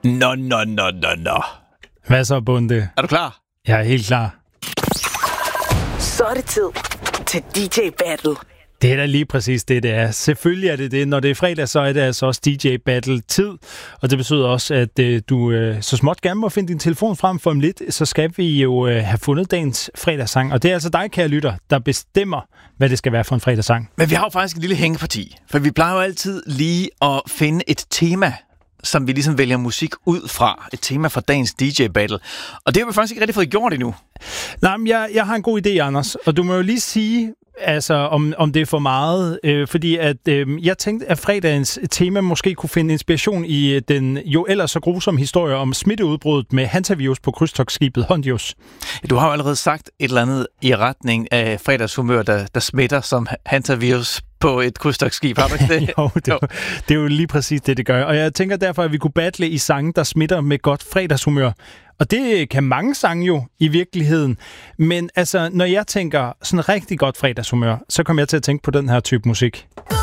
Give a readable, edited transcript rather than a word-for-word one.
Nå. Hvad så, Bunde? Er du klar? Jeg er helt klar. Så er det tid til DJ Battle. Det er da lige præcis det er. Selvfølgelig er det det. Når det er fredag, så er det altså også DJ Battle-tid. Og det betyder også, at du så småt gerne må finde din telefon frem for om lidt. Så skal vi jo have fundet dagens fredagssang. Og det er altså dig, kære lytter, der bestemmer, hvad det skal være for en fredagssang. Men vi har jo faktisk et lille hængeparti. For vi plejer jo altid lige at finde et tema, som vi ligesom vælger musik ud fra. Et tema fra dagens DJ Battle. Og det har vi faktisk ikke rigtig fået gjort endnu. Nej, men jeg har en god idé, Anders. Og du må jo lige sige, altså, om det er for meget. Fordi at jeg tænkte, at fredagens tema måske kunne finde inspiration i den jo ellers så grusomme historie om smitteudbruddet med hantavirus på krydstogtskibet Hondius. Du har jo allerede sagt et eller andet i retning af fredagshumør, der smitter som hantavirus på et krydstogtskib. Har du ikke det? Jo, det er jo lige præcis det gør. Og jeg tænker derfor, at vi kunne battle i sange, der smitter med godt fredagshumør. Og det kan mange sange jo i virkeligheden. Men altså, når jeg tænker sådan rigtig godt fredagshumør, så kommer jeg til at tænke på den her type musik.